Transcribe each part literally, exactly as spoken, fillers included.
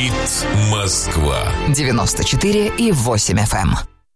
Говорит Москва. девяносто четыре и восемь эф эм.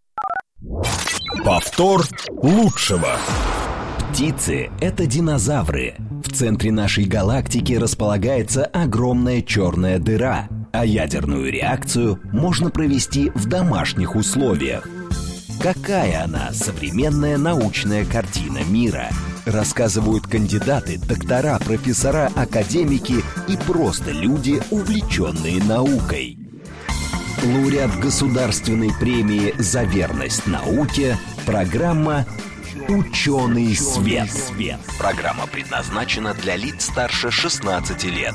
Повтор лучшего. Птицы — это динозавры. В центре нашей галактики располагается огромная черная дыра, а ядерную реакцию можно провести в домашних условиях. Какая она, современная научная картина мира? Рассказывают кандидаты, доктора, профессора, академики и просто люди, увлеченные наукой. Лауреат государственной премии за верность науке, программа «Ученый свет». Программа предназначена для лиц старше шестнадцати лет.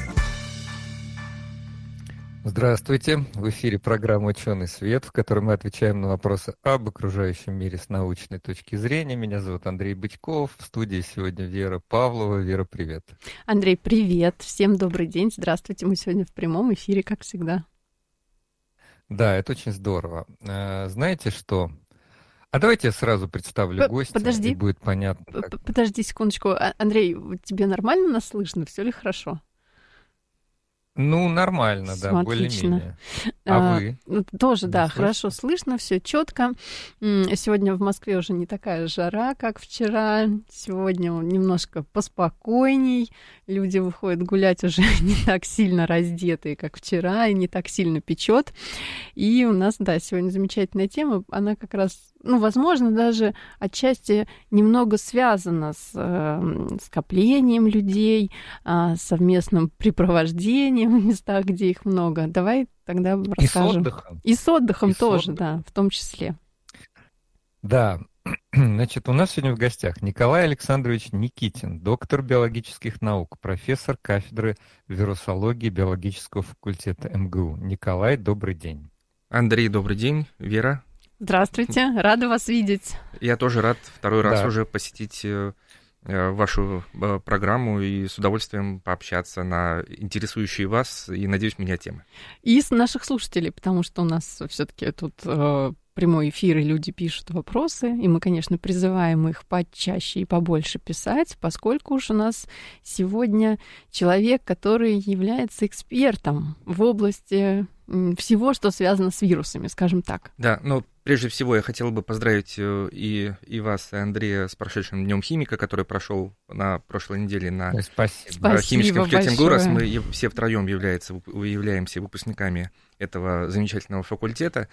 Здравствуйте! В эфире программа «Ученый свет», в которой мы отвечаем на вопросы об окружающем мире с научной точки зрения. Меня зовут Андрей Бычков. В студии сегодня Вера Павлова. Вера, привет! Андрей, привет! Всем добрый день! Здравствуйте! Мы сегодня в прямом эфире, как всегда. Да, это очень здорово. Знаете что? А давайте я сразу представлю гостя, Подожди. и будет понятно. Как... Подожди секундочку. Андрей, тебе нормально нас слышно? Все ли хорошо? Ну, нормально, да, более-менее. А, а вы? Тоже, да, слышно? Хорошо слышно, все четко. Сегодня в Москве уже не такая жара, как вчера. Сегодня немножко поспокойней. Люди выходят гулять уже не так сильно раздетые, как вчера, и не так сильно печет. И у нас, да, сегодня замечательная тема. Она как раз, ну, возможно, даже отчасти немного связана с э, скоплением людей, э, совместным препровождением в местах, где их много. Давай тогда расскажем. И с отдыхом. И с отдыхом И тоже, с отдыхом. Да, в том числе. Да, значит, у нас сегодня в гостях Николай Александрович Никитин, доктор биологических наук, профессор кафедры вирусологии биологического факультета эм гэ у. Николай, добрый день. Андрей, добрый день. Вера. Здравствуйте, рада вас видеть. Я тоже рад второй раз Да. уже посетить вашу программу и с удовольствием пообщаться на интересующие вас и, надеюсь, меня темы. И с наших слушателей, потому что у нас все-таки тут э, прямой эфир, и люди пишут вопросы, и мы, конечно, призываем их почаще и побольше писать, поскольку уж у нас сегодня человек, который является экспертом в области всего, что связано с вирусами, скажем так. Да, но прежде всего я хотел бы поздравить и, и вас, и Андрея с прошедшим Днем химика, который прошел на прошлой неделе на Спасибо. химическом факультете МГУРа. Мы все втроем является, являемся выпускниками этого замечательного факультета.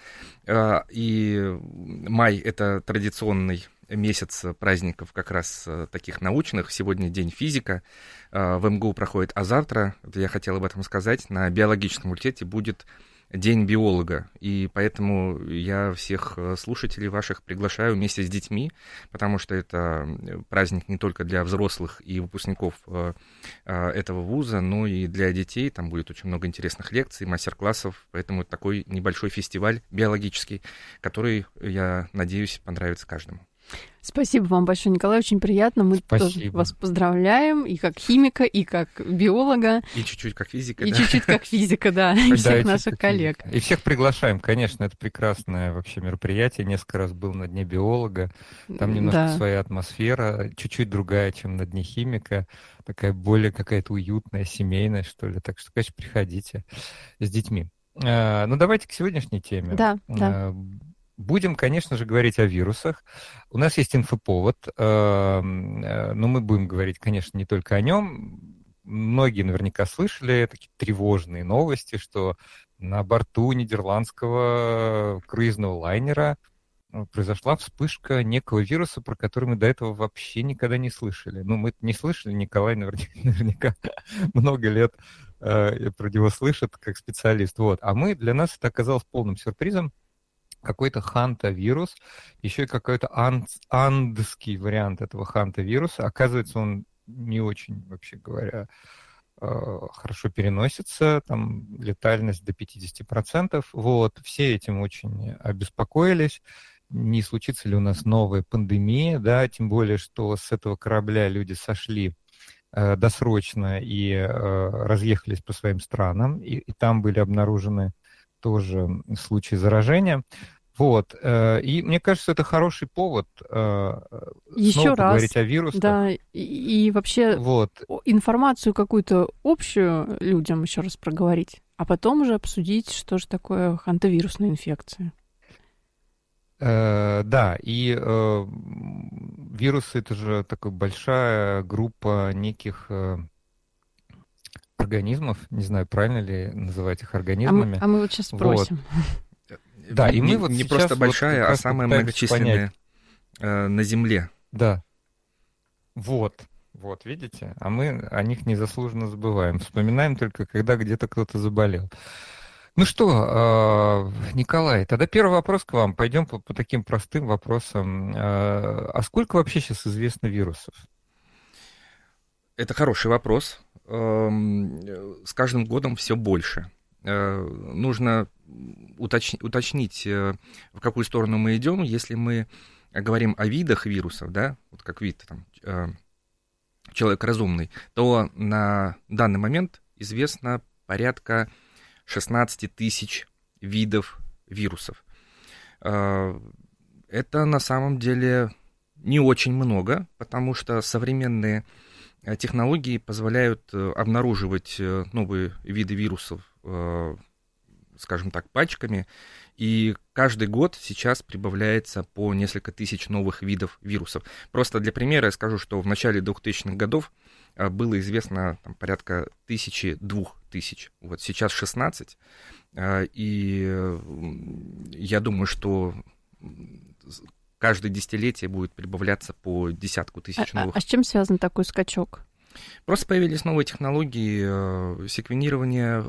И май — это традиционный месяц праздников как раз таких научных. Сегодня день физика. В эм гэ у проходит, а завтра, я хотел об этом сказать, на биологическом факультете будет День биолога, и поэтому я всех слушателей ваших приглашаю вместе с детьми, потому что это праздник не только для взрослых и выпускников этого вуза, но и для детей. Там будет очень много интересных лекций, мастер-классов, поэтому это такой небольшой фестиваль биологический, который, я надеюсь, понравится каждому. Спасибо вам большое, Николай, очень приятно. Мы Спасибо. Тоже вас поздравляем и как химика, и как биолога. И чуть-чуть как физика. И да? чуть-чуть как физика, да, и всех наших коллег. И всех приглашаем, конечно, это прекрасное вообще мероприятие. Несколько раз был на Дне биолога. Там немножко Да. своя атмосфера, чуть-чуть другая, чем на Дне химика. Такая более какая-то уютная, семейная, что ли. Так что, конечно, приходите с детьми. А, ну, давайте к сегодняшней теме. Да, да. А, Будем, конечно же, говорить о вирусах. У нас есть инфоповод, но мы будем говорить, конечно, не только о нем. Многие наверняка слышали такие тревожные новости, что на борту нидерландского круизного лайнера произошла вспышка некого вируса, про который мы до этого вообще никогда не слышали. Ну, мы не слышали, Николай наверняка, наверняка много лет э, про него слышит как специалист. Вот. А мы, для нас это оказалось полным сюрпризом. Какой-то ханта-вирус, еще и какой-то анд, андский вариант этого ханта-вируса. Оказывается, он не очень, вообще говоря, хорошо переносится, там летальность до пятьдесят процентов. Вот. Все этим очень обеспокоились. Не случится ли у нас новая пандемия, да, тем более, что с этого корабля люди сошли э, досрочно и э, разъехались по своим странам, и, и там были обнаружены тоже случаи заражения. Вот. И мне кажется, это хороший повод Еще снова раз поговорить о вирусах. Да, и, и вообще вот. информацию какую-то общую людям еще раз проговорить. а потом уже обсудить, что же такое хантавирусная инфекция. Э, да, и э, вирусы — это же такая большая группа неких э, организмов, не знаю, правильно ли называть их организмами. А мы, а мы вот сейчас спросим. Вот. Да, и мы не, вот не сейчас просто вот большая, а самая многочисленная э, на Земле. Да. Вот. Вот, видите? А мы о них незаслуженно забываем. Вспоминаем только, когда где-то кто-то заболел. Ну что, Николай, тогда первый вопрос к вам. Пойдем по, по таким простым вопросам. А сколько вообще сейчас известно вирусов? Это хороший вопрос. С каждым годом все больше. Нужно уточнить, уточнить, в какую сторону мы идем. Если мы говорим о видах вирусов, да, вот как вид там, человек разумный, то на данный момент известно порядка шестнадцать тысяч видов вирусов. Это на самом деле не очень много, потому что современные технологии позволяют обнаруживать новые виды вирусов, скажем так, пачками, и каждый год сейчас прибавляется по несколько тысяч новых видов вирусов. Просто для примера я скажу, что в начале двухтысячных годов было известно там, порядка тысячи, двух тысяч. Вот сейчас шестнадцать, и я думаю, что каждое десятилетие будет прибавляться по десятку тысяч новых. А, а с чем связан такой скачок? Просто появились новые технологии, секвенирование,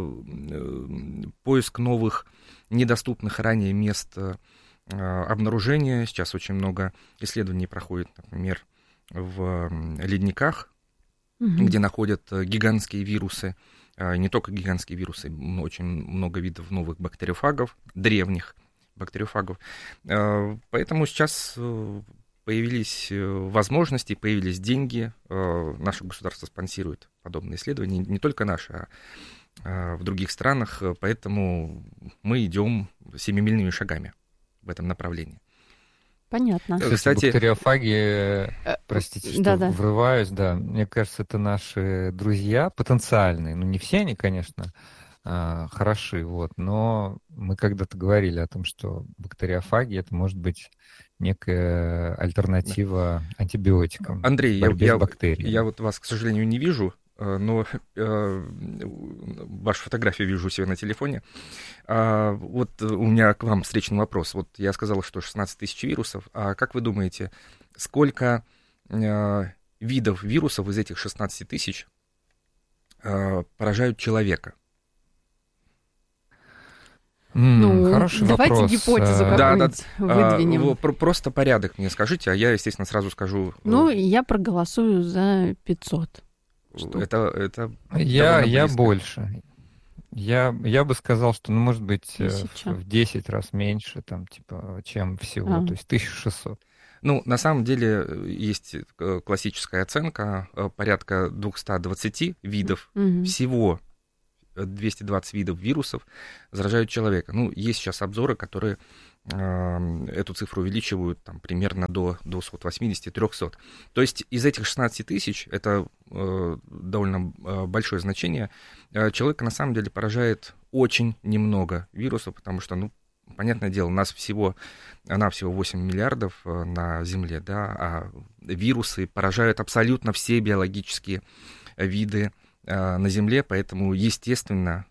поиск новых недоступных ранее мест обнаружения. Сейчас очень много исследований проходит, например, в ледниках, угу. где находят гигантские вирусы, не только гигантские вирусы, очень много видов новых бактериофагов, древних бактериофагов. Поэтому сейчас появились возможности, появились деньги. Наше государство спонсирует подобные исследования, не только наши, а в других странах. Поэтому мы идем семимильными шагами в этом направлении. Понятно. Кстати, бактериофаги, простите, что да, да. врываюсь, да, мне кажется, это наши друзья потенциальные. Ну, не все они, конечно, хороши, вот, но мы когда-то говорили о том, что бактериофаги — это может быть некая альтернатива антибиотикам. Андрей, я, я, бактерий. я вот вас, к сожалению, не вижу, но э, вашу фотографию вижу у себя на телефоне. А, вот у меня к вам встречный вопрос. Вот я сказал, что шестнадцать тысяч вирусов. А как вы думаете, сколько э, видов вирусов из этих шестнадцати тысяч э, поражают человека? Ну, хороший давайте вопрос. гипотезу какую-нибудь да, да, выдвинем. А, просто порядок мне скажите, а я, естественно, сразу скажу. Ну, я проголосую за пятьсот. Это, это я, я больше. Я, я бы сказал, что, ну, может быть, Тысяча. в десять раз меньше, там, типа, чем всего, а. то есть тысяча шестьсот. Ну, на самом деле, есть классическая оценка, порядка двести двадцать видов угу. всего. двести двадцать видов вирусов заражают человека. Ну, есть сейчас обзоры, которые э, эту цифру увеличивают там, примерно до двести восемьдесят - триста. То есть из этих шестнадцати тысяч, это э, довольно большое значение, э, человека на самом деле поражает очень немного вирусов, потому что, ну, понятное дело, нас всего, она всего восемь миллиардов на Земле, да, а вирусы поражают абсолютно все биологические виды на Земле, поэтому, естественно,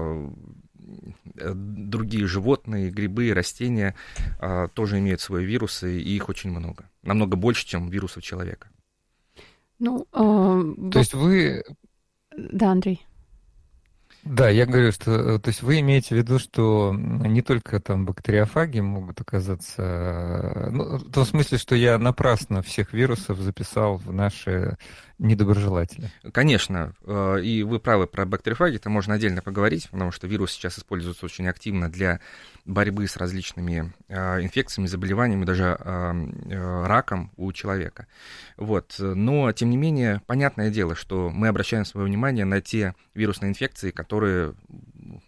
другие животные, грибы, растения тоже имеют свои вирусы, и их очень много. Намного больше, чем вирусов человека. Ну, э, То есть вы... Да, Андрей. Да, я говорю, что, то есть вы имеете в виду, что не только там бактериофаги могут оказаться, ну, в том смысле, что я напрасно всех вирусов записал в наши недоброжелатели. Конечно, и вы правы про бактериофаги, это можно отдельно поговорить, потому что вирус сейчас используется очень активно для борьбы с различными инфекциями, заболеваниями, даже раком у человека. Вот. Но, тем не менее, понятное дело, что мы обращаем свое внимание на те вирусные инфекции, которые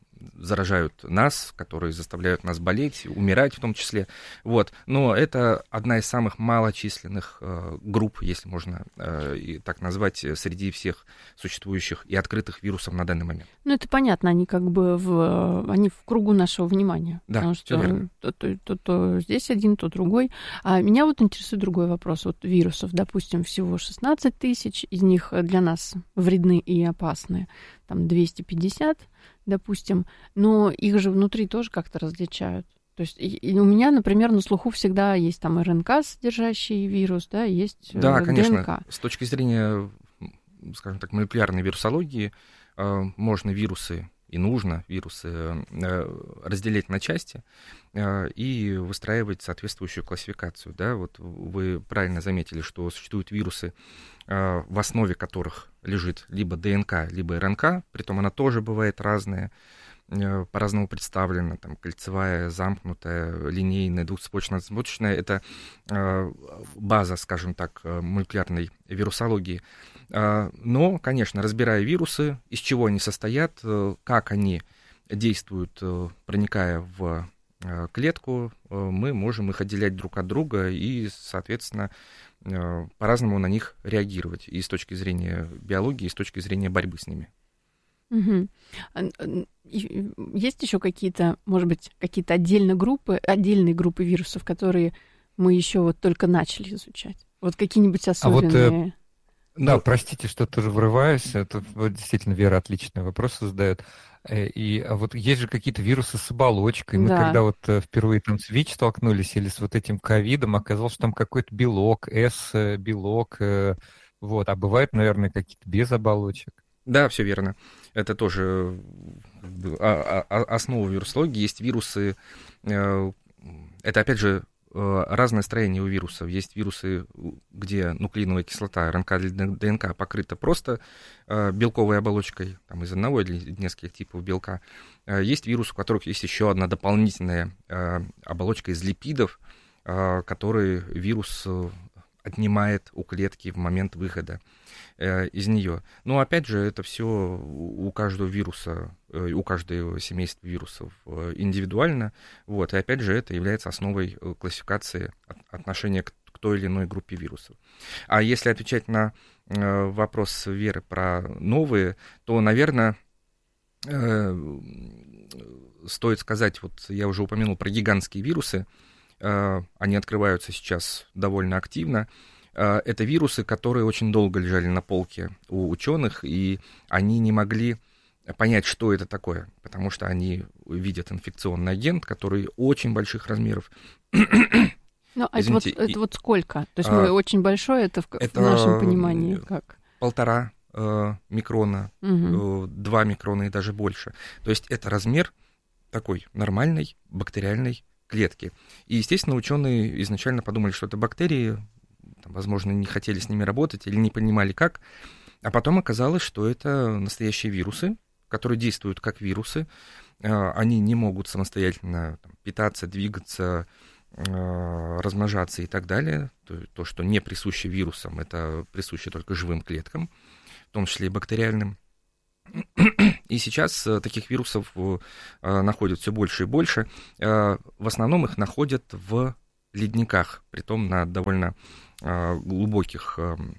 заражают нас, которые заставляют нас болеть, умирать в том числе. Вот. Но это одна из самых малочисленных э, групп, если можно э, и так назвать, среди всех существующих и открытых вирусов на данный момент. Ну, это понятно, они как бы в, они в кругу нашего внимания. Да, потому всё верно. что то, то, то, то здесь один, то другой. А меня вот интересует другой вопрос. Вот вирусов, допустим, всего шестнадцать тысяч, из них для нас вредны и опасны, там двести пятьдесят, допустим, но их же внутри тоже как-то различают. То есть и, и у меня, например, на слуху всегда есть там РНК, содержащий вирус, да, есть да, ДНК. конечно. С точки зрения, скажем так, молекулярной вирусологии, можно вирусы и нужно вирусы разделять на части и выстраивать соответствующую классификацию. Да? Вот вы правильно заметили, что существуют вирусы, в основе которых лежит либо ДНК, либо РНК, притом она тоже бывает разная, по-разному представлена, там, кольцевая, замкнутая, линейная, двухцепочная, одноцепочная. Это база, скажем так, молекулярной вирусологии. Но, конечно, разбирая вирусы, из чего они состоят, как они действуют, проникая в клетку, мы можем их отделять друг от друга и, соответственно, по-разному на них реагировать и с точки зрения биологии, и с точки зрения борьбы с ними. Угу. Есть еще какие-то, может быть, какие-то отдельные группы, отдельные группы вирусов, которые мы еще вот только начали изучать? Вот какие-нибудь особенные... А вот, да, простите, что тоже врываюсь. Это вот, действительно Вера отличные вопросы задает. И а вот есть же какие-то вирусы с оболочкой. Мы Да. когда вот впервые там с ВИЧ столкнулись или с вот этим ковидом, оказалось, что там какой-то белок, S-белок. Вот. А бывают, наверное, какие-то без оболочек. Да, все верно. Это тоже как бы, а, а, основа вирусологии. Есть вирусы, э, это опять же э, разное строение у вирусов. Есть вирусы, где нуклеиновая кислота, РНК или ДНК покрыта просто э, белковой оболочкой, там, из одного или нескольких типов белка. Э, есть вирусы, у которых есть еще одна дополнительная э, оболочка из липидов, э, которые вирус э, отнимает у клетки в момент выхода э, из нее. Но опять же, это все у каждого вируса, э, у каждого семейства вирусов э, индивидуально. Вот, и опять же, это является основой классификации от, отношения к, к той или иной группе вирусов. А если отвечать на э, вопрос Веры про новые, то, наверное, э, стоит сказать, вот я уже упомянул про гигантские вирусы. Они открываются сейчас довольно активно. Это вирусы, которые очень долго лежали на полке у ученых, и они не могли понять, что это такое, потому что они видят инфекционный агент, который очень больших размеров. Ну, а это вот, это вот сколько? То есть мы а, очень большое, это в, это в нашем понимании как? Полтора э, микрона, угу. э, два микрона и даже больше. То есть это размер такой нормальной бактериальной клетки. И, естественно, ученые изначально подумали, что это бактерии, там, возможно, не хотели с ними работать или не понимали, как. А потом оказалось, что это настоящие вирусы, которые действуют как вирусы. Они не могут самостоятельно там, питаться, двигаться, размножаться и так далее. То, что не присуще вирусам, это присуще только живым клеткам, в том числе и бактериальным. И сейчас таких вирусов находят все больше и больше. В основном их находят в ледниках, притом на довольно глубоких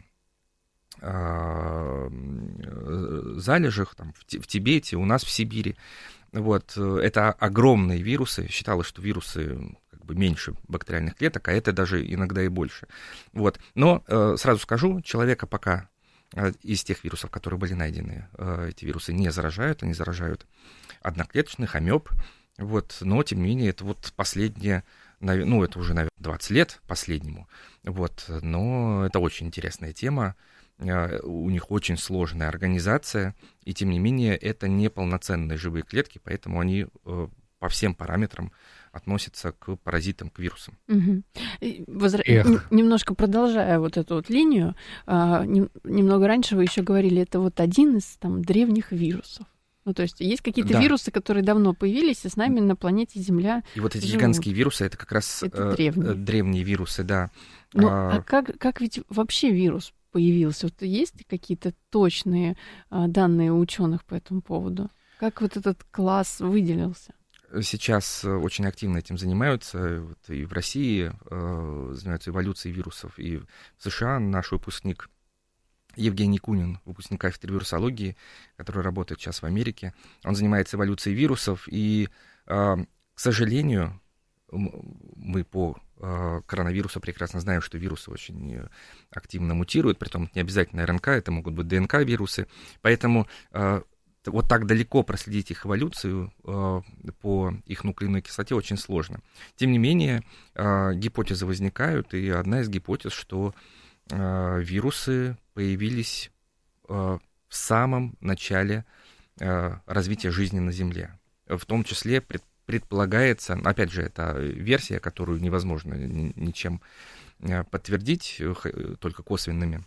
залежах, там, в Тибете, у нас в Сибири. Вот. Это огромные вирусы. Считалось, что вирусы как бы меньше бактериальных клеток, а это даже иногда и больше. Вот. Но сразу скажу, человека пока из тех вирусов, которые были найдены, эти вирусы не заражают, они заражают одноклеточных, амеб, вот, но, тем не менее, это вот последние, ну, это уже, наверное, двадцать лет последнему, вот, но это очень интересная тема, у них очень сложная организация, и, тем не менее, это не полноценные живые клетки, поэтому они по всем параметрам относятся к паразитам, к вирусам. Угу. Возра... Немножко продолжая вот эту вот линию, а, не... немного раньше вы еще говорили, это вот один из там древних вирусов. Ну, то есть есть какие-то да. вирусы, которые давно появились, и с нами на планете Земля И вот эти живут. Гигантские вирусы, это как раз это э, древние. древние вирусы, да. Ну, а, а как, как ведь вообще вирус появился? Вот есть какие-то точные а, данные у ученых по этому поводу? Как вот этот класс выделился? Сейчас очень активно этим занимаются. Вот и в России э, занимаются эволюцией вирусов, и в США наш выпускник Евгений Кунин, выпускник кафедры вирусологии, который работает сейчас в Америке, он занимается эволюцией вирусов, и, э, к сожалению, мы по э, коронавирусу прекрасно знаем, что вирусы очень активно мутируют, притом не обязательно РНК, это могут быть ДНК-вирусы, поэтому э, вот так далеко проследить их эволюцию э, по их нуклеиновой кислоте очень сложно. Тем не менее, э, гипотезы возникают, и одна из гипотез, что э, вирусы появились э, в самом начале э, развития жизни на Земле. В том числе пред, предполагается, опять же, это версия, которую невозможно ни, ничем подтвердить, только косвенными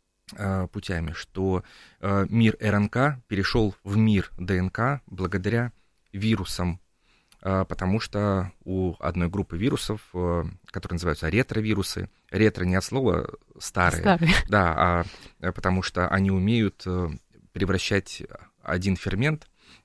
путями, что э, мир РНК перешел в мир ДНК благодаря вирусам, э, потому что у одной группы вирусов, э, которые называются ретровирусы, ретро не от слова старые, старые. Да, а потому что они умеют э, превращать один фермент,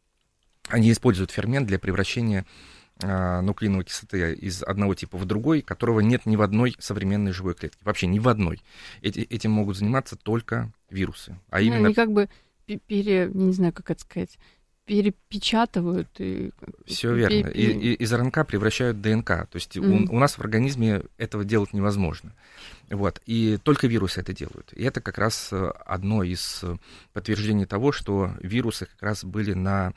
они используют фермент для превращения нуклеиновой кислоты из одного типа в другой, которого нет ни в одной современной живой клетке. Вообще ни в одной. Эти, этим могут заниматься только вирусы. А ну, именно... Они как бы, пере, не знаю, как это сказать, перепечатывают. И... Все верно. И, и, из РНК превращают ДНК. То есть mm. у, у нас в организме этого делать невозможно. Вот. И только вирусы это делают. И это как раз одно из подтверждений того, что вирусы как раз были на...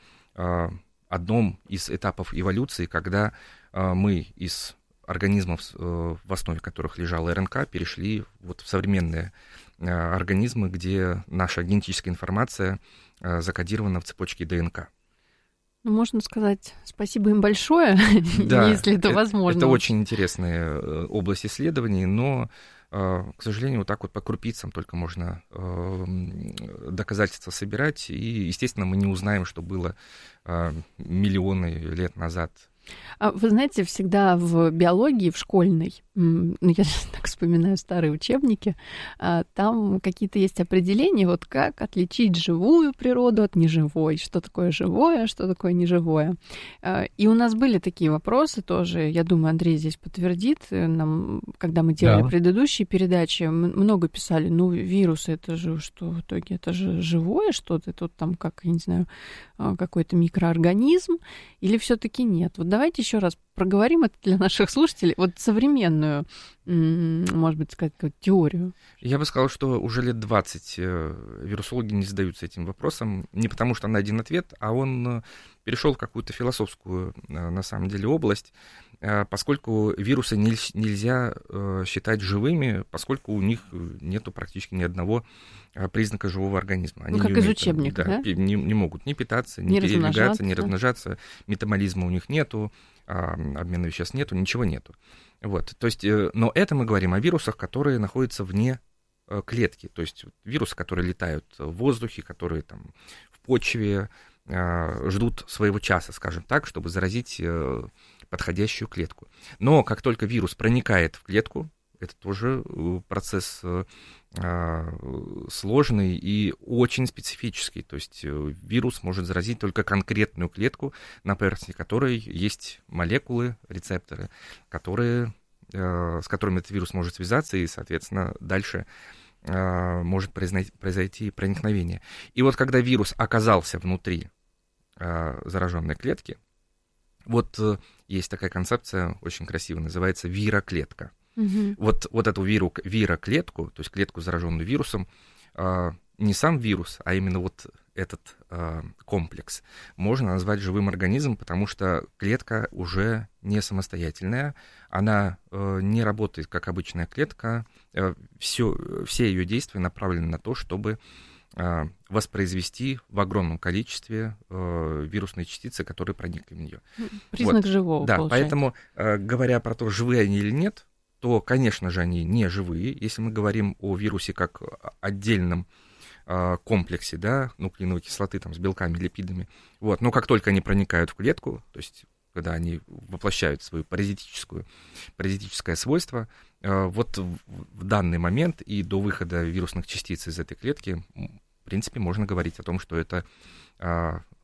одном из этапов эволюции, когда э, мы из организмов, э, в основе которых лежала РНК, перешли вот в современные э, организмы, где наша генетическая информация э, закодирована в цепочке ДНК. Ну, можно сказать, спасибо им большое, да, если это, это возможно. Это очень интересная область исследований, но, к сожалению, вот так вот по крупицам только можно доказательства собирать, и, естественно, мы не узнаем, что было миллионы лет назад. А вы знаете, всегда в биологии, в школьной, ну, я так вспоминаю старые учебники, там какие-то есть определения, вот как отличить живую природу от неживой, что такое живое, что такое неживое. И у нас были такие вопросы тоже, я думаю, Андрей здесь подтвердит, нам, когда мы делали да. предыдущие передачи, много писали, ну, вирусы, это же что в итоге, это же живое что-то, тут там, как, я не знаю, какой-то микроорганизм, или все-таки нет? Вот давайте еще раз проговорим это для наших слушателей, вот современную, может быть, сказать, теорию. Я бы сказал, что уже лет двадцать вирусологи не задаются этим вопросом, не потому что на один ответ, а он перешел в какую-то философскую, на самом деле, область, поскольку вирусы нельзя считать живыми, поскольку у них нету практически ни одного признака живого организма. Они ну, как не из умеют, учебника, да? да? Не, не могут ни питаться, ни, ни передвигаться, ни размножаться, метаболизма у них нету, обмена веществ нету, ничего нету. Вот. То есть, но это мы говорим о вирусах, которые находятся вне клетки. То есть вирусы, которые летают в воздухе, которые там, в почве, ждут своего часа, скажем так, чтобы заразить подходящую клетку. Но как только вирус проникает в клетку, это тоже процесс сложный и очень специфический. То есть вирус может заразить только конкретную клетку, на поверхности которой есть молекулы, рецепторы, которые, с которыми этот вирус может связаться, и, соответственно, дальше может произойти проникновение. И вот когда вирус оказался внутри зараженной клетки, вот есть такая концепция, очень красивая, называется вироклетка. Угу. Вот, вот эту виру, вироклетку, то есть клетку, зараженную вирусом, не сам вирус, а именно вот этот комплекс можно назвать живым организмом, потому что клетка уже не самостоятельная, она не работает как обычная клетка, все, все ее действия направлены на то, чтобы воспроизвести в огромном количестве э, вирусные частицы, которые проникли в нее. Признак вот. Живого, да, получается. Поэтому, э, говоря про то, живые они или нет, то, конечно же, они не живые. Если мы говорим о вирусе как отдельном э, комплексе, да, нуклеиновой кислоты там, с белками, липидами, вот. Но как только они проникают в клетку, то есть когда они воплощают свое паразитическое, паразитическое свойство, э, вот в, в данный момент и до выхода вирусных частиц из этой клетки, в принципе, можно говорить о том, что это а,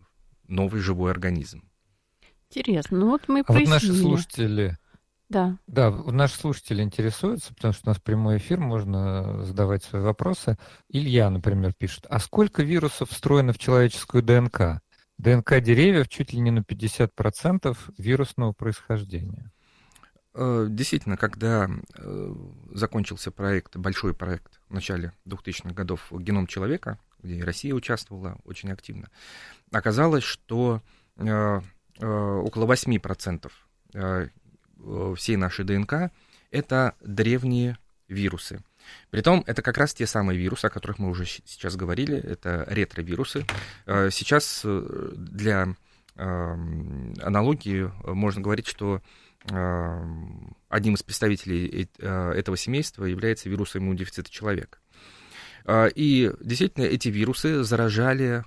новый живой организм. Интересно. Ну вот мы а прояснили. Вот наши слушатели... Да. Да, наши слушатели интересуются, потому что у нас прямой эфир, можно задавать свои вопросы. Илья, например, пишет, а сколько вирусов встроено в человеческую ДНК? ДНК деревьев чуть ли не на пятьдесят процентов вирусного происхождения. Действительно, когда закончился проект, большой проект в начале двухтысячных годов «Геном человека», где и Россия участвовала очень активно, оказалось, что около восемь процентов всей нашей ДНК — это древние вирусы. Притом, это как раз те самые вирусы, о которых мы уже сейчас говорили, это ретровирусы. Сейчас для аналогии можно говорить, что одним из представителей этого семейства является вирус иммунодефицита человека. И действительно, эти вирусы заражали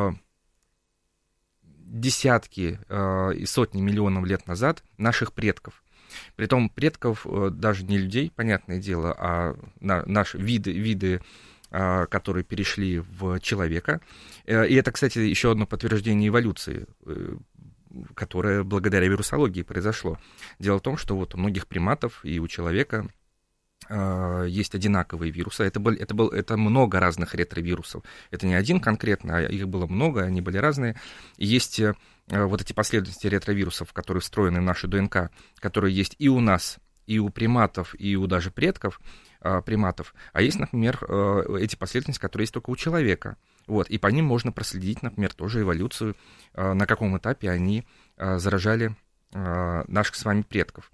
десятки и сотни миллионов лет назад наших предков. Притом предков даже не людей, понятное дело, а наши виды, виды, которые перешли в человека. И это, кстати, еще одно подтверждение эволюции, которое благодаря вирусологии произошло. Дело в том, что вот у многих приматов и у человека есть одинаковые вирусы. Это, был, это, был, это много разных ретровирусов. Это не один конкретно, а их было много, они были разные. И есть вот эти последовательности ретровирусов, которые встроены в нашу ДНК, которые есть и у нас, и у приматов, и у даже предков приматов. А есть, например, эти последовательности, которые есть только у человека. Вот. И по ним можно проследить, например, тоже эволюцию, на каком этапе они заражали наших с вами предков.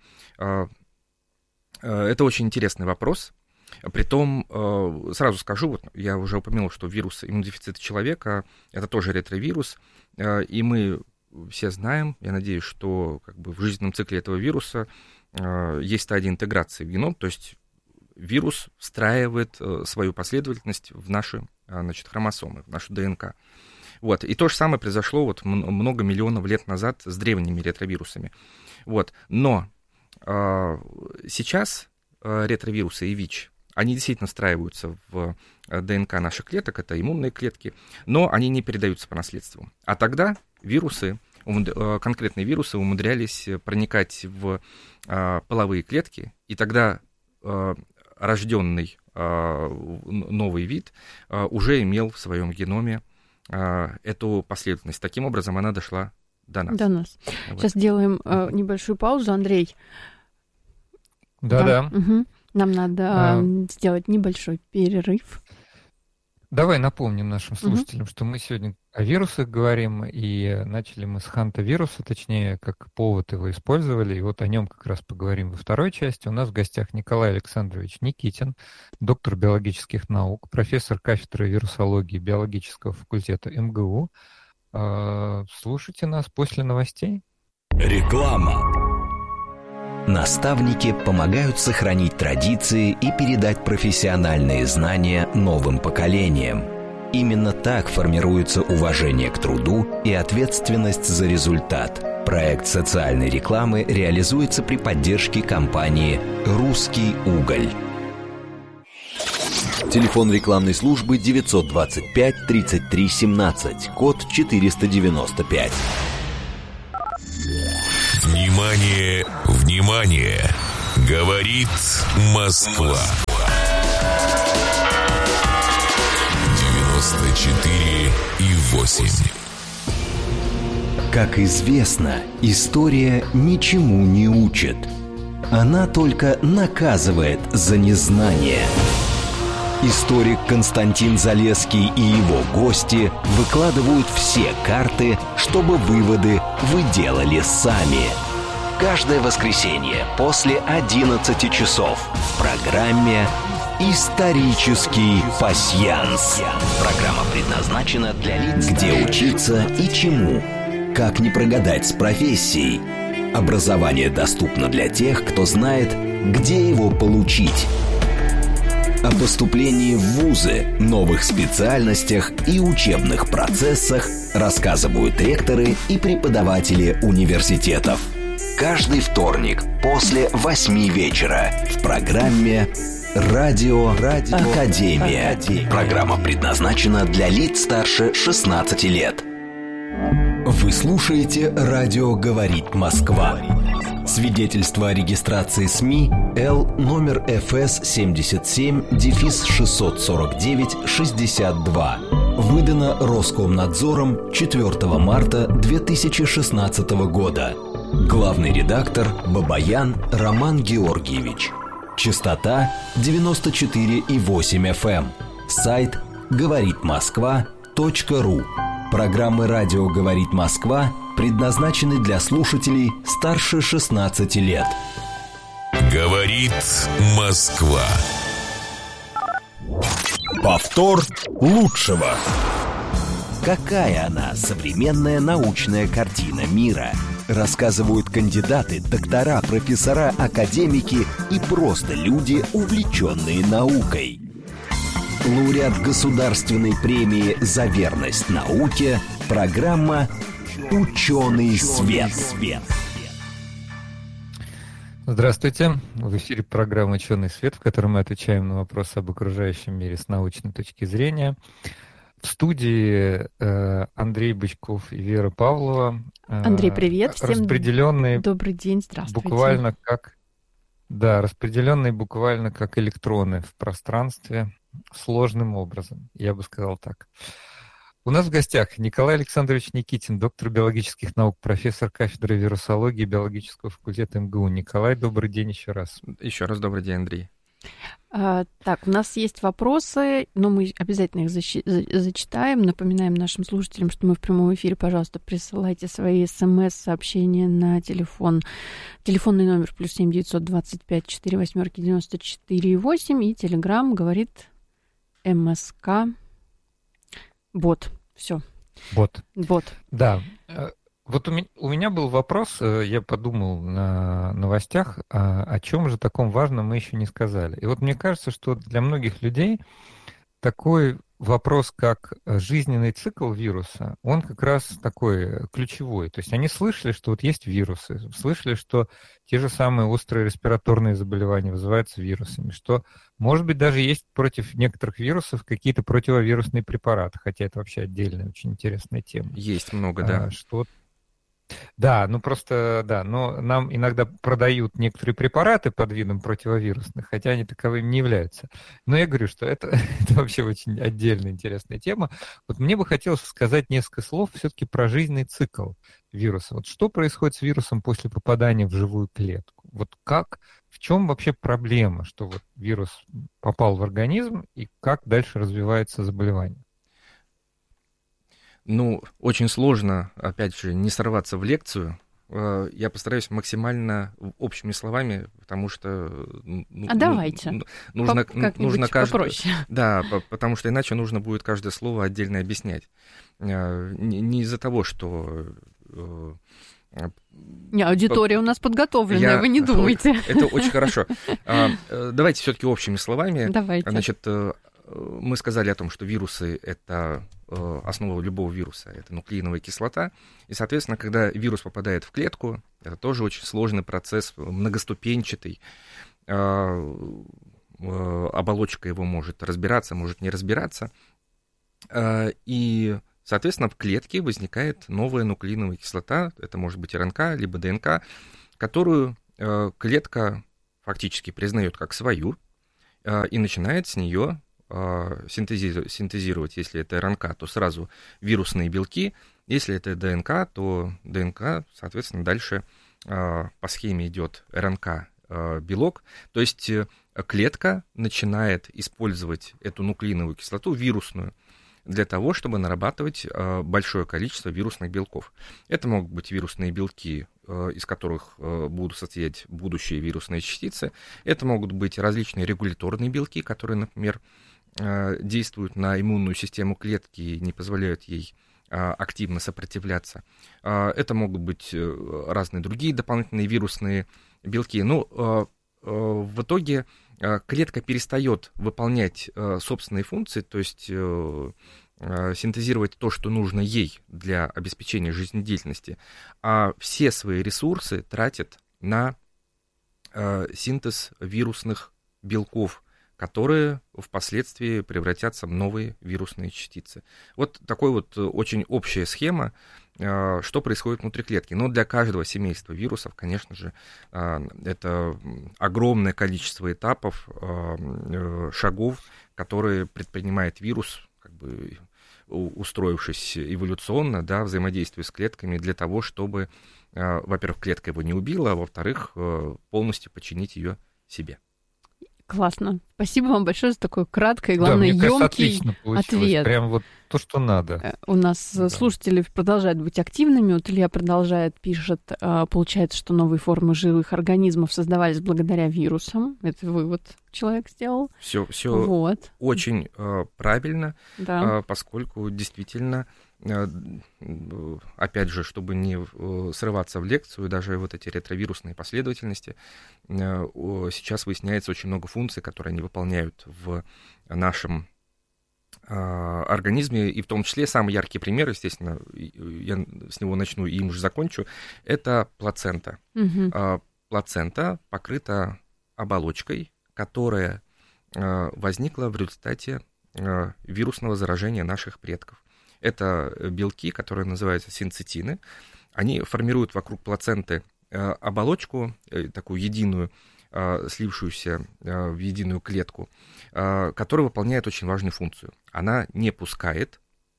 Это очень интересный вопрос. Притом, сразу скажу, вот я уже упомянул, что вирус иммунодефицита человека — это тоже ретровирус, и мы все знаем, я надеюсь, что как бы в жизненном цикле этого вируса есть стадия интеграции в геном, то есть вирус встраивает свою последовательность в наши, значит, хромосомы, в нашу ДНК. Вот. И то же самое произошло вот много миллионов лет назад с древними ретровирусами. Вот. Но сейчас ретровирусы и ВИЧ, они действительно встраиваются в ДНК наших клеток, это иммунные клетки, но они не передаются по наследству. А тогда вирусы, конкретные вирусы умудрялись проникать в половые клетки, и тогда рожденный новый вид уже имел в своем геноме эту последовательность. Таким образом, она дошла до нас. До нас. Вот. Сейчас делаем э, небольшую паузу, Андрей. Да-да. Угу. Нам надо а... сделать небольшой перерыв. Давай напомним нашим слушателям, угу. что мы сегодня о вирусах говорим, и начали мы с хантавируса, точнее, как повод его использовали, и вот о нем как раз поговорим во второй части. У нас в гостях Николай Александрович Никитин, доктор биологических наук, профессор кафедры вирусологии биологического факультета эм гэ у. Слушайте нас после новостей. Реклама. Наставники помогают сохранить традиции и передать профессиональные знания новым поколениям. Именно так формируется уважение к труду и ответственность за результат. Проект социальной рекламы реализуется при поддержке компании «Русский уголь». Телефон рекламной службы девятьсот двадцать пять тридцать три семнадцать, код четыреста девяносто пять. Внимание, внимание! Говорит Москва. девяносто четыре и восемь. Как известно, история ничему не учит. Она только наказывает за незнание. Историк Константин Залесский и его гости выкладывают все карты, чтобы выводы вы делали сами. Каждое воскресенье после одиннадцати часов в программе «Исторический пасьянс». Программа предназначена для лиц, где учиться и чему. Как не прогадать с профессией. Образование доступно для тех, кто знает, где его получить. О поступлении в вузы, новых специальностях и учебных процессах рассказывают ректоры и преподаватели университетов. Каждый вторник после восьми вечера в программе «Радио, Радио Академия». Академия. Программа предназначена для лиц старше шестнадцати лет. В Вы слушаете «Радио говорит Москва». Свидетельство о регистрации СМИ Л номер эф эс семьдесят семь шестьсот сорок девять шестьдесят два. Выдано Роскомнадзором четвёртого марта две тысячи шестнадцатого года. Главный редактор Бабаян Роман Георгиевич. Частота девяносто четыре и восемь эф эм. Сайт говорит москва точка ру. Программы «Радио говорит Москва» предназначены для слушателей старше шестнадцати лет. Говорит Москва. Повтор лучшего. Какая она, современная научная картина мира? Рассказывают кандидаты, доктора, профессора, академики и просто люди, увлеченные наукой. Лауреат государственной премии «За верность науке» программа «Ученый свет». Здравствуйте. В эфире программа «Ученый свет», в которой мы отвечаем на вопросы об окружающем мире с научной точки зрения. В студии э, Андрей Бычков и Вера Павлова. Э, Андрей, привет. Всем распределенные добрый день, здравствуйте. Буквально как, да, распределенные буквально как электроны в пространстве сложным образом, я бы сказал так. У нас в гостях Николай Александрович Никитин, доктор биологических наук, профессор кафедры вирусологии биологического факультета эм гэ у. Николай, добрый день еще раз. Еще раз добрый день, Андрей. А, так, у нас есть вопросы, но мы обязательно их защи- зачитаем. Напоминаем нашим слушателям, что мы в прямом эфире. Пожалуйста, присылайте свои смс-сообщения на телефон. Телефонный номер плюс семь девятьсот двадцать пять четыре восьмерки девяносто четыре восемь и телеграм говорит МСК бот. Все. Бот. Бот. Да. Вот у меня, у меня был вопрос, я подумал на новостях, о, о чем же таком важном мы еще не сказали. И вот мне кажется, что для многих людей такой вопрос, как жизненный цикл вируса, он как раз такой ключевой. То есть они слышали, что вот есть вирусы, слышали, что те же самые острые респираторные заболевания вызываются вирусами, что, может быть, даже есть против некоторых вирусов какие-то противовирусные препараты, хотя это вообще отдельная, очень интересная тема. Есть много, да. А, что Да, ну просто, да, но нам иногда продают некоторые препараты под видом противовирусных, хотя они таковыми не являются. Но я говорю, что это, это вообще очень отдельная интересная тема. Вот мне бы хотелось сказать несколько слов все-таки про жизненный цикл вируса. Вот что происходит с вирусом после попадания в живую клетку? Вот как, в чем вообще проблема, что вот вирус попал в организм и как дальше развивается заболевание? Ну, очень сложно, опять же, не сорваться в лекцию. Я постараюсь максимально общими словами, потому что... Ну, а давайте. Нужно, Поп- нужно каждое, попроще. Да, потому что иначе нужно будет каждое слово отдельно объяснять. Не, не из-за того, что... Не, аудитория у нас подготовленная, я... вы не думайте. Это очень хорошо. Давайте все-таки общими словами. Давайте. Значит, мы сказали о том, что вирусы — это основа любого вируса, это нуклеиновая кислота. И, соответственно, когда вирус попадает в клетку, это тоже очень сложный процесс, многоступенчатый. Оболочка его может разбираться, может не разбираться. И, соответственно, в клетке возникает новая нуклеиновая кислота, это может быть эр эн ка, либо дэ эн ка, которую клетка фактически признает как свою и начинает с нее синтезировать, если это эр эн ка, то сразу вирусные белки, если это дэ эн ка, то дэ эн ка, соответственно, дальше по схеме идет эр эн ка белок, то есть клетка начинает использовать эту нуклеиновую кислоту вирусную для того, чтобы нарабатывать большое количество вирусных белков. Это могут быть вирусные белки, из которых будут состоять будущие вирусные частицы. Это могут быть различные регуляторные белки, которые, например, действуют на иммунную систему клетки и не позволяют ей активно сопротивляться. Это могут быть разные другие дополнительные вирусные белки. Но в итоге клетка перестает выполнять собственные функции, то есть синтезировать то, что нужно ей для обеспечения жизнедеятельности, а все свои ресурсы тратит на синтез вирусных белков, которые впоследствии превратятся в новые вирусные частицы. Вот такой вот очень общая схема. что происходит внутри клетки. Но для каждого семейства вирусов, конечно же, это огромное количество этапов, шагов, которые предпринимает вирус, как бы устроившись эволюционно, да, взаимодействуя с клетками для того, чтобы, во-первых, клетка его не убила, а во-вторых, полностью подчинить ее себе. Классно. Спасибо вам большое за такой краткий, главное, да, ёмкий ответ. Прям вот то, что надо. У нас да. слушатели продолжают быть активными. Вот Илья продолжает, пишет, получается, что новые формы живых организмов создавались благодаря вирусам. Это вывод человек сделал. Все, все вот. очень э, правильно, да. э, поскольку действительно, э, опять же, чтобы не э, срываться в лекцию, даже вот эти ретровирусные последовательности, э, сейчас выясняется очень много функций, которые они выполняют в нашем организме, и в том числе самый яркий пример, естественно, я с него начну и им же закончу, это плацента. Угу. Плацента покрыта оболочкой, которая возникла в результате вирусного заражения наших предков. Это белки, которые называются синцитины. Они формируют вокруг плаценты оболочку, такую единую, слившуюся в единую клетку, которая выполняет очень важную функцию. Она не пускает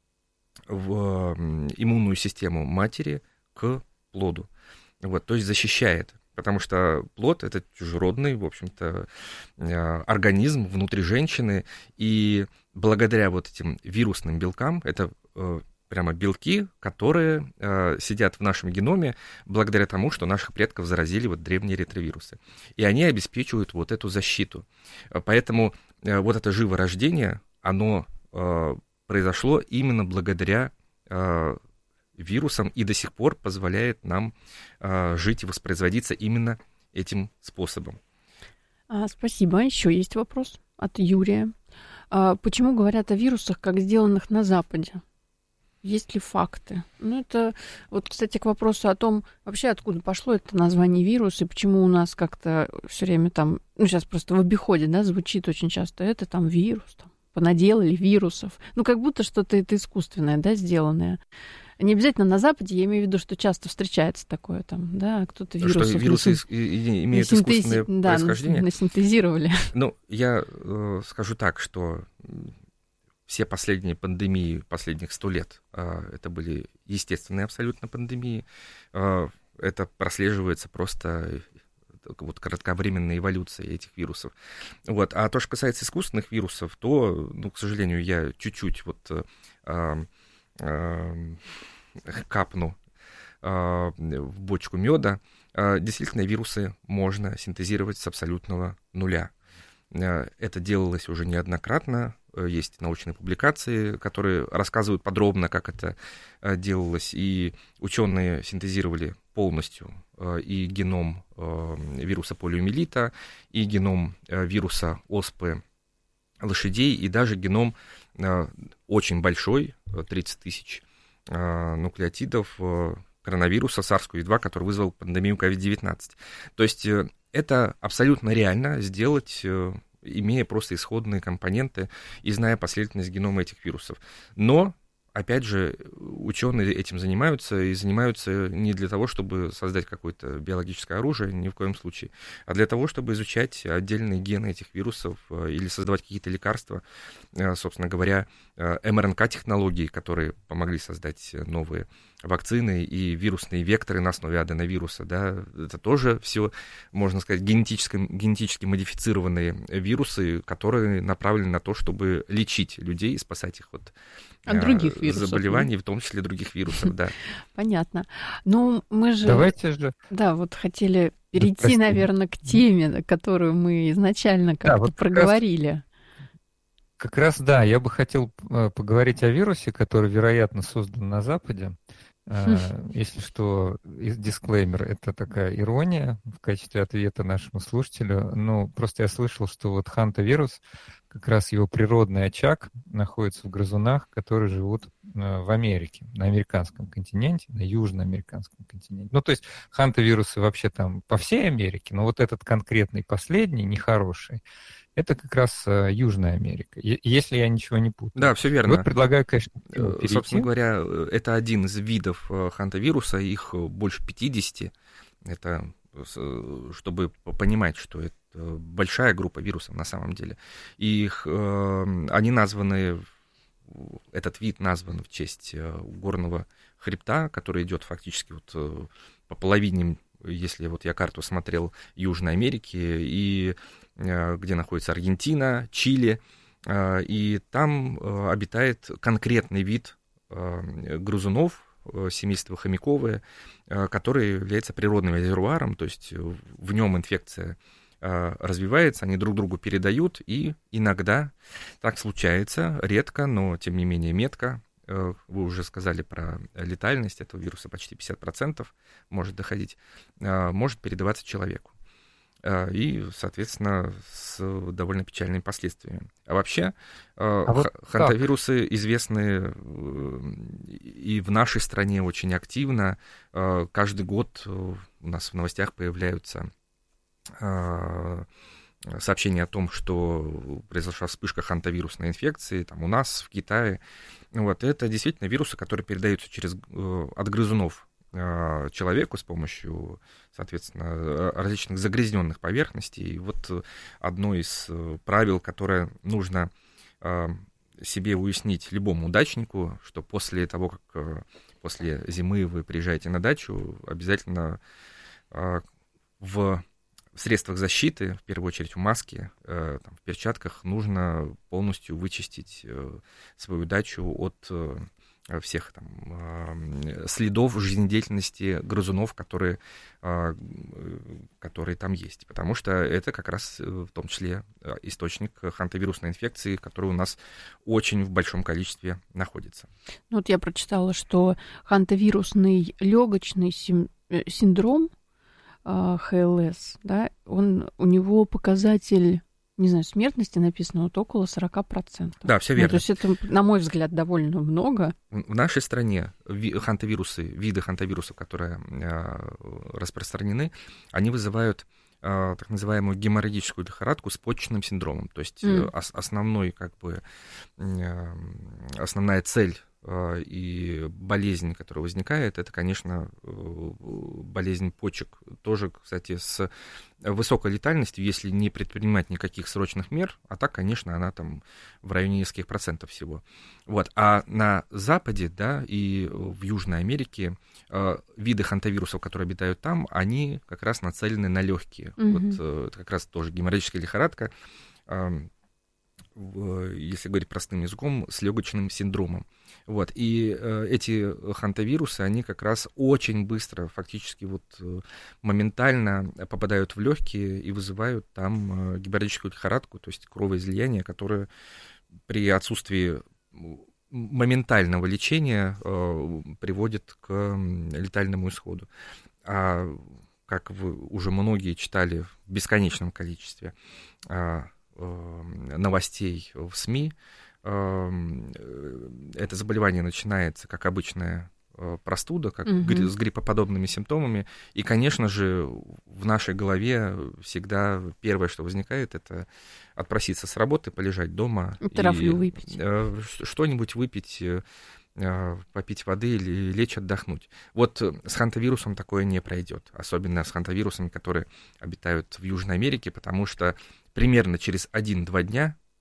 в иммунную систему матери к плоду. Вот, то есть защищает, потому что плод — это чужеродный, в общем-то, организм внутри женщины, и благодаря вот этим вирусным белкам, это прямо белки, которые э, сидят в нашем геноме благодаря тому, что наших предков заразили вот древние ретровирусы. И они обеспечивают вот эту защиту. Поэтому э, вот это живорождение, оно э, произошло именно благодаря э, вирусам и до сих пор позволяет нам э, жить и воспроизводиться именно этим способом. А, спасибо. Еще есть вопрос от Юрия. А, почему говорят о вирусах, как сделанных на Западе? Есть ли факты? Ну, это вот, кстати, к вопросу о том, вообще откуда пошло это название вирус, и почему у нас как-то все время там, ну, сейчас просто в обиходе, да, звучит очень часто, это там вирус, там, понаделали вирусов. Ну, как будто что-то это искусственное, да, сделанное. Не обязательно на Западе, я имею в виду, что часто встречается такое там, да, кто-то вирусов... Что вирусы насин... имеют насинтези... искусственное да, происхождение? насинтезировали. Ну, я э, скажу так, что... Все последние пандемии последних сто лет, это были естественные абсолютно пандемии. Это прослеживается просто вот кратковременная эволюция этих вирусов. Вот. А то, что касается искусственных вирусов, то, ну, к сожалению, я чуть-чуть вот а, а, капну а, в бочку меда. А, действительно, вирусы можно синтезировать с абсолютного нуля. Это делалось уже неоднократно. Есть научные публикации, которые рассказывают подробно, как это делалось. И ученые синтезировали полностью и геном вируса полиомиелита, и геном вируса оспы лошадей, и даже геном очень большой, тридцать тысяч нуклеотидов коронавируса сарс ков два, который вызвал пандемию ковид девятнадцать. То есть это абсолютно реально сделать, имея просто исходные компоненты и зная последовательность генома этих вирусов. Но, опять же, ученые этим занимаются, и занимаются не для того, чтобы создать какое-то биологическое оружие, ни в коем случае, а для того, чтобы изучать отдельные гены этих вирусов или создавать какие-то лекарства, собственно говоря, эм эр эн ка-технологии, которые помогли создать новые вакцины и вирусные векторы на основе аденовируса, да, это тоже все, можно сказать, генетически, генетически модифицированные вирусы, которые направлены на то, чтобы лечить людей и спасать их от, от других вирусов, заболеваний, в том числе других вирусов, да. Понятно. Ну, мы же... Давайте же... Да, вот хотели перейти, наверное, к теме, которую мы изначально как-то да, вот проговорили. Как раз, да, я бы хотел поговорить о вирусе, который, вероятно, создан на Западе. Если что, дисклеймер, это такая ирония в качестве ответа нашему слушателю. Ну, просто я слышал, что вот хантавирус, как раз его природный очаг находится в грызунах, которые живут в Америке, на американском континенте, на южноамериканском континенте. Ну, то есть хантавирусы вообще там по всей Америке, но вот этот конкретный последний, нехороший, это как раз Южная Америка, если я ничего не путаю. Да, все верно. Вот предлагаю, конечно, перейти. Собственно говоря, это один из видов хантавируса, их больше пятидесяти. Это чтобы понимать, что это большая группа вирусов на самом деле. И их, они названы, этот вид назван в честь горного хребта, который идет фактически вот по половине, если вот я карту смотрел, Южной Америки, и где находится Аргентина, Чили, и там обитает конкретный вид грызунов, семейства хомяковые, который является природным резервуаром, то есть в нем инфекция развивается, они друг другу передают, и иногда так случается, редко, но тем не менее метко. Вы уже сказали про летальность этого вируса, почти пятьдесят процентов может доходить, может передаваться человеку. И, соответственно, с довольно печальными последствиями. А вообще, а вот хантавирусы так. известны и в нашей стране очень активно. Каждый год у нас в новостях появляются сообщения о том, что произошла вспышка хантавирусной инфекции там, у нас, в Китае. Вот. Это действительно вирусы, которые передаются через, от грызунов человеку с помощью, соответственно, различных загрязненных поверхностей. И вот одно из правил, которое нужно себе уяснить любому дачнику, что после того, как после зимы вы приезжаете на дачу, обязательно в средствах защиты, в первую очередь в маске, там, в перчатках, нужно полностью вычистить свою дачу от всех там, следов жизнедеятельности грызунов, которые, которые там есть. Потому что это как раз в том числе источник хантавирусной инфекции, который у нас очень в большом количестве находится. Ну, вот я прочитала, что хантавирусный легочный синдром, эйч эл эс, да, он, у него показатель, не знаю, смертности написано вот около сорок процентов. Да, все верно. Ну, то есть это, на мой взгляд, довольно много. В нашей стране хантавирусы, виды хантавирусов, которые распространены, они вызывают так называемую геморрагическую лихорадку с почечным синдромом. То есть mm. основной, как бы, основная цель и болезнь, которая возникает, это, конечно, болезнь почек. Тоже, кстати, с высокой летальностью, если не предпринимать никаких срочных мер, а так, конечно, она там в районе нескольких процентов всего. Вот. А на Западе, да, и в Южной Америке виды хантавирусов, которые обитают там, они как раз нацелены на легкие. Mm-hmm. Вот это как раз тоже геморрагическая лихорадка, если говорить простым языком, с легочным синдромом. Вот. И э, эти хантавирусы, они как раз очень быстро, фактически вот э, моментально попадают в легкие и вызывают там э, геморрагическую лихорадку, то есть кровоизлияние, которое при отсутствии моментального лечения э, приводит к летальному исходу. А как вы уже многие читали в бесконечном количестве э, новостей в СМИ, это заболевание начинается как обычная простуда, как mm-hmm. с гриппоподобными симптомами, и, конечно же, в нашей голове всегда первое, что возникает, это отпроситься с работы, полежать дома, травлю и выпить, что-нибудь выпить, попить воды или лечь отдохнуть. Вот с хантавирусом такое не пройдет, особенно с хантавирусами, которые обитают в Южной Америке, потому что примерно через один-два дня